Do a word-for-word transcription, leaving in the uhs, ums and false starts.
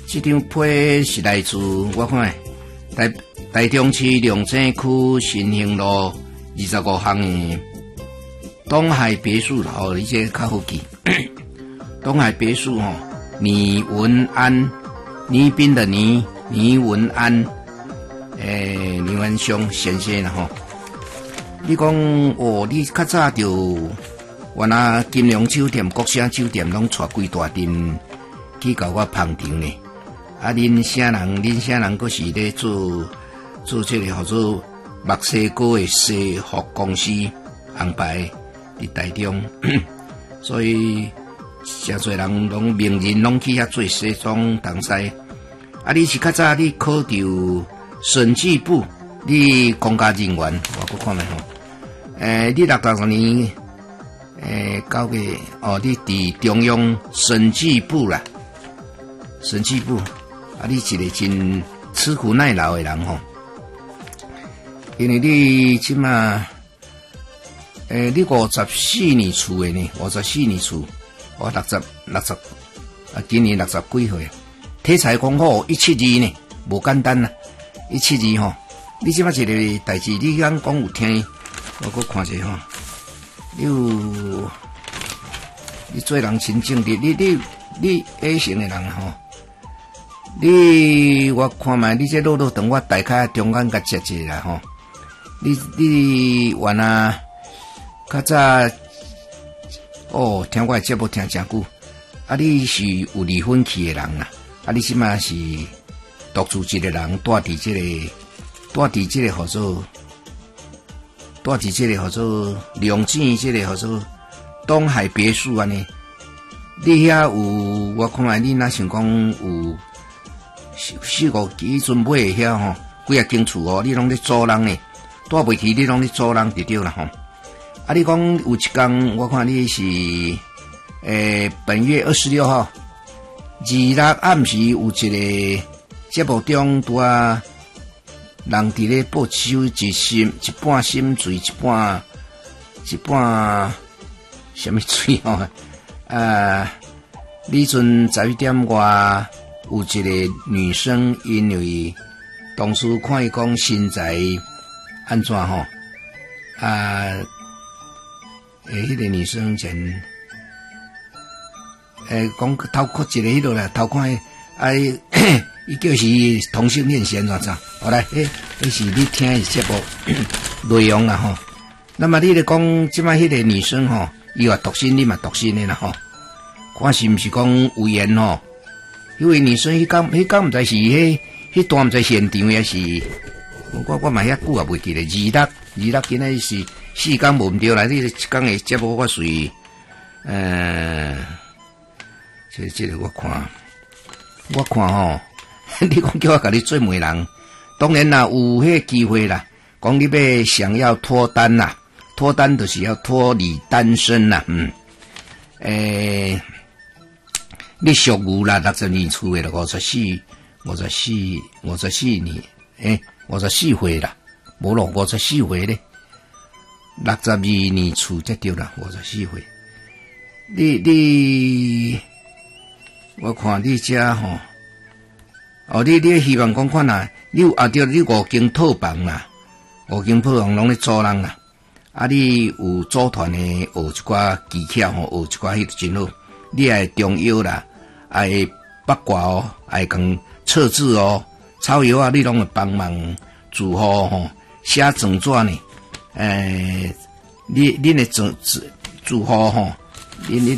这张批是来自我看台台中市龙井区新兴路二十五巷的东海别墅啦，哦，你这较好记。东海别墅吼，倪文安，倪斌的倪，倪文安，诶，倪文雄先生啦吼。你讲哦，你较早就原来金龙酒店、国城酒店拢带几大阵去搞我捧场呢？啊，恁啥人？恁啥人？佫是咧做做这个叫做墨西哥的西服公司安排伫台中，所以诚侪人拢名人拢去遐做西装东西。啊，你是较早你考到审计部，你公家人员，我佫看觅吼。诶，你六十多年，诶，九月哦，你伫中央审计部啦，审计部。啊，你是一个真吃苦耐劳的人吼，因为你即马，诶，你五十四年厝的呢，五十四年厝，我六十六十，啊，今年六十几岁，体裁讲好，一七二呢，无简单啦，一七二吼，你即马一个代志，你敢讲有听？我搁看者吼，你有，你做人真正直，你你你 A 型的人吼。你我看觅你这路路长，我大概中间甲接一啦吼。你你原来较早哦，听我的节目听真久。啊，你是有离婚期的人啦。啊，你即马是独自一个人，住伫这个，住伫这个叫做，住伫这个叫做龙井这个叫做东海别墅安尼。你遐有我看觅你若想讲有。四五几阵买的遐吼，几啊间厝哦，你拢咧租人呢，住袂起，你拢咧租人就对啦吼。啊，你讲有一天，我看你是诶、呃、本月二十六号，二六暗时有一个节目中拄啊，人伫咧报手一心一半心水，一半一半什么水吼？啊，你阵十一点外。有一个女生，因为当时看伊讲身材安怎吼，啊，诶，迄个女生前，诶，讲偷看一个迄落啦，偷看啊，伊叫是同性恋先怎怎？好来，诶，迄是你听的节目内容啦吼。那么你咧讲，即摆迄个女生吼，伊话独身，你嘛独身的啦吼，看是毋是讲有缘吼？因为女生迄讲，迄讲毋知是迄迄段毋知现场也是，我我嘛遐久也袂记咧。二六二六今仔是四工无毋对啦，你一工的节目我随，呃，这这个我看，我看吼，你讲叫我甲你做媒人，当然啦，有迄个机会啦。讲你要想要脱单啦，脱单就是要脱离单身啦，嗯，诶。你属牛啦，六十年厝的啦，五十四、五十四、五十四年，诶，五十四岁啦，无咯，五十四岁咧，六十二年厝才对啦，五十四岁。你你，我看你遮吼，哦，你你希望讲看啊，你有啊对，你五间套房啦，五间套房拢咧租人啦，啊，你有组团的学一寡技巧吼，学一寡迄个真好，你爱中药啦。爱八卦哦，爱讲测字哦，草药啊，你拢会帮忙祝福吼，写状纸呢，诶、呃，你恁的祝祝福吼，恁恁。